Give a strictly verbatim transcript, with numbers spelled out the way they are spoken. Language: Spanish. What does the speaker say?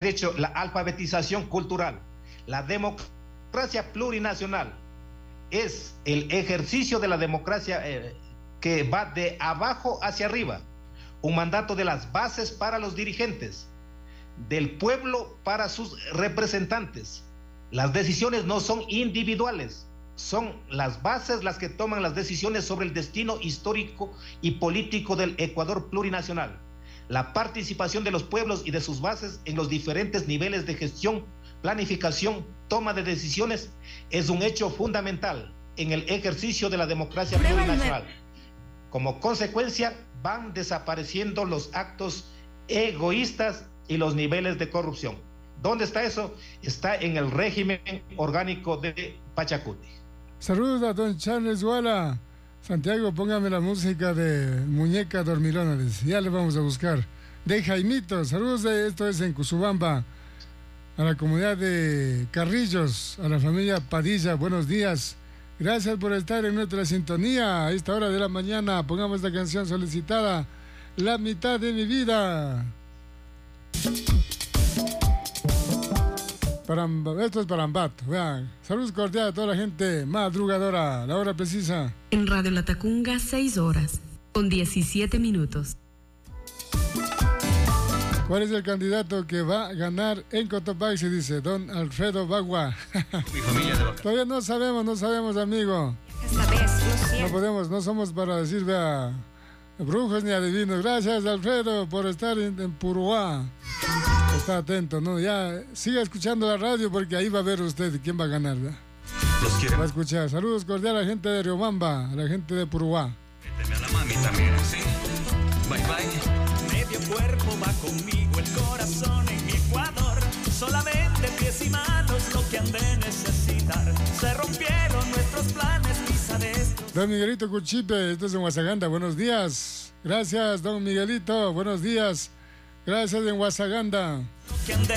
hecho, la alfabetización cultural. La democracia plurinacional es el ejercicio de la democracia eh, que va de abajo hacia arriba, un mandato de las bases para los dirigentes, del pueblo para sus representantes. Las decisiones no son individuales, son las bases las que toman las decisiones sobre el destino histórico y político del Ecuador plurinacional. La participación de los pueblos y de sus bases en los diferentes niveles de gestión, planificación, toma de decisiones es un hecho fundamental en el ejercicio de la democracia plurinacional. Como consecuencia, van desapareciendo los actos egoístas y los niveles de corrupción. ¿Dónde está eso? Está en el régimen orgánico de Pachacuti. Saludos a don Charles Guala. Santiago, póngame la música de Muñeca Dormilona. Ya le vamos a buscar. De Jaimito, saludos, de, esto es en Cusubamba. A la comunidad de Carrillos, a la familia Padilla, buenos días. Gracias por estar en nuestra sintonía a esta hora de la mañana. Pongamos esta canción solicitada, La mitad de mi vida. Para, esto es para Ambato. Vean, saludos cordiales a toda la gente madrugadora. La hora precisa. En Radio Latacunga, seis horas, con diecisiete minutos. ¿Cuál es el candidato que va a ganar en Cotopaxi? Dice don Alfredo Bagua. Todavía no sabemos, no sabemos, amigo. Esta vez, no, no podemos, no somos para decir, vea, brujos ni adivinos. Gracias, Alfredo, por estar en, en Puruá. Está atento, ¿no? Ya siga escuchando la radio porque ahí va a ver usted quién va a ganar, ¿verdad? Los quiero. Va a escuchar. Saludos cordiales a la gente de Riobamba, a la gente de Puruá. Méteme a la mami también, ¿sí? Bye, bye. Medio cuerpo va conmigo, el corazón en mi Ecuador. Solamente pies y manos lo que han de necesitar. Se rompieron nuestros planes, mis adestros. Don Miguelito Cuchipe, esto es en Huasaganda. Buenos días. Gracias, don Miguelito. Buenos días. Gracias en Huasaganda. Que han de